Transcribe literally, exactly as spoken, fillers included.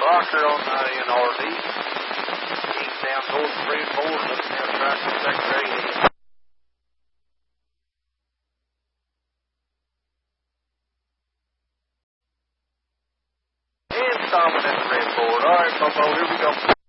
Rocker on the N R D. He's down towards three and four, looking down track to Secretary. And stopping at the red board. All right, Bobo, here we go.